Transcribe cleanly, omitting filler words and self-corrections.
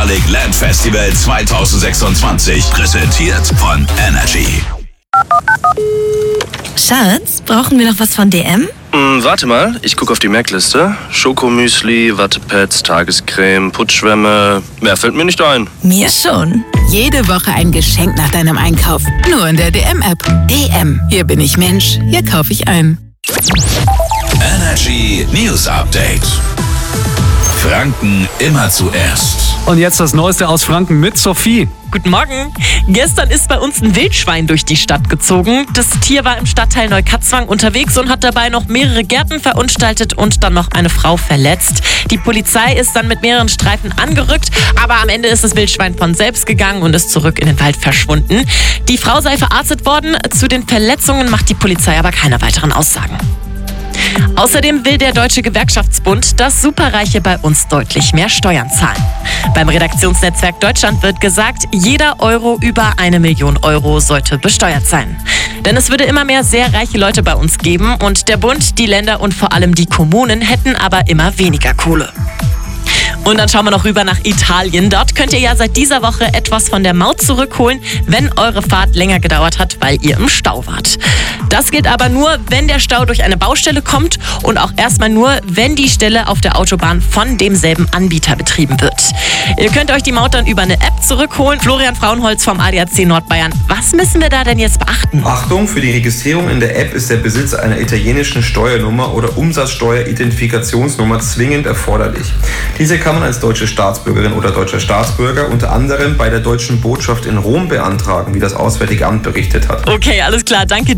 Nordic Land Festival 2026. Präsentiert von Energy. Schatz, brauchen wir noch was von DM? Warte mal, ich gucke auf die Merkliste. Schokomüsli, Wattepads, Tagescreme, Putzschwämme. Mehr fällt mir nicht ein. Mir schon. Jede Woche ein Geschenk nach deinem Einkauf. Nur in der DM-App. DM. Hier bin ich Mensch. Hier kaufe ich ein. Energy News Update. Franken immer zuerst. Und jetzt das Neueste aus Franken mit Sophie. Guten Morgen. Gestern ist bei uns ein Wildschwein durch die Stadt gezogen. Das Tier war im Stadtteil Neukatzwang unterwegs und hat dabei noch mehrere Gärten verunstaltet und dann noch eine Frau verletzt. Die Polizei ist dann mit mehreren Streifen angerückt, aber am Ende ist das Wildschwein von selbst gegangen und ist zurück in den Wald verschwunden. Die Frau sei verarztet worden. Zu den Verletzungen macht die Polizei aber keine weiteren Aussagen. Außerdem will der Deutsche Gewerkschaftsbund, dass Superreiche bei uns deutlich mehr Steuern zahlen. Beim Redaktionsnetzwerk Deutschland wird gesagt, jeder Euro über 1 Million Euro sollte besteuert sein. Denn es würde immer mehr sehr reiche Leute bei uns geben und der Bund, die Länder und vor allem die Kommunen hätten aber immer weniger Kohle. Und dann schauen wir noch rüber nach Italien. Dort könnt ihr ja seit dieser Woche etwas von der Maut zurückholen, wenn eure Fahrt länger gedauert hat, weil ihr im Stau wart. Das gilt aber nur, wenn der Stau durch eine Baustelle kommt und auch erstmal nur, wenn die Stelle auf der Autobahn von demselben Anbieter betrieben wird. Ihr könnt euch die Maut dann über eine App zurückholen. Florian Frauenholz vom ADAC Nordbayern. Was müssen wir da denn jetzt beachten? Achtung, für die Registrierung in der App ist der Besitz einer italienischen Steuernummer oder Umsatzsteueridentifikationsnummer zwingend erforderlich. Diese kann man als deutsche Staatsbürgerin oder deutscher Staatsbürger unter anderem bei der Deutschen Botschaft in Rom beantragen, wie das Auswärtige Amt berichtet hat. Okay, alles klar, danke.